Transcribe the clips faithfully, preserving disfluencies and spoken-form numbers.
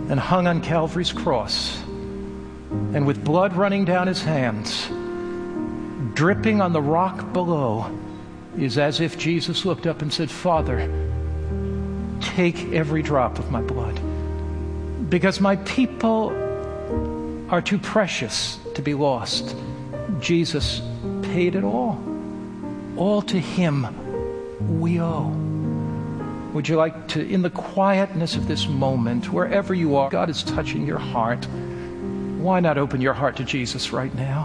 and hung on Calvary's cross, and with blood running down his hands, dripping on the rock below, is as if Jesus looked up and said, Father, take every drop of my blood, because my people are too precious to be lost. Jesus paid it all. All to him we owe. Would you like to, in the quietness of this moment, wherever you are, God is touching your heart. Why not open your heart to Jesus right now?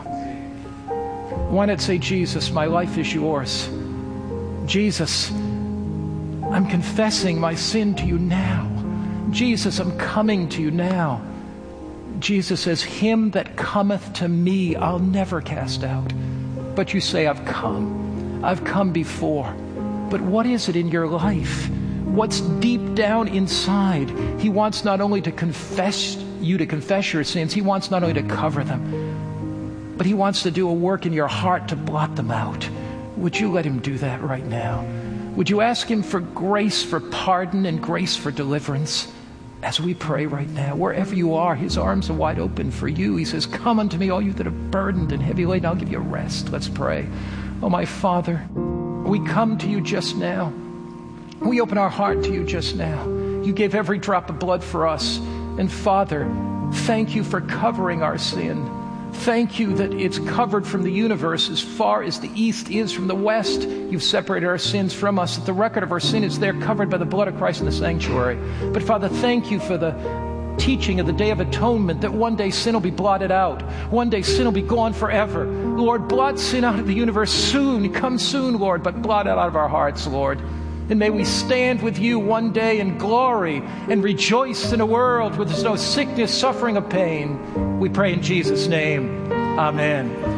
Why not say, Jesus, my life is yours. Jesus, I'm confessing my sin to you now. Jesus, I'm coming to you now. Jesus says, him that cometh to me, I'll never cast out. But you say, I've come. I've come before. But what is it in your life? What's deep down inside? He wants not only to confess you to confess your sins, he wants not only to cover them, but he wants to do a work in your heart to blot them out. Would you let him do that right now? Would you ask him for grace for pardon and grace for deliverance? As we pray right now, wherever you are, his arms are wide open for you. He says, come unto me, all you that are burdened and heavy laden, I'll give you rest. Let's pray. Oh, my Father, we come to you just now. We open our heart to you just now. You gave every drop of blood for us. And Father, thank you for covering our sin. Thank you that it's covered from the universe as far as the east is from the west. You've separated our sins from us. That the record of our sin is there, covered by the blood of Christ in the sanctuary. But Father, thank you for the teaching of the Day of Atonement, that one day sin will be blotted out. One day sin will be gone forever. Lord, blot sin out of the universe soon. Come soon, Lord, but blot it out of our hearts, Lord. And may we stand with you one day in glory and rejoice in a world where there's no sickness, suffering, or pain. We pray in Jesus' name. Amen.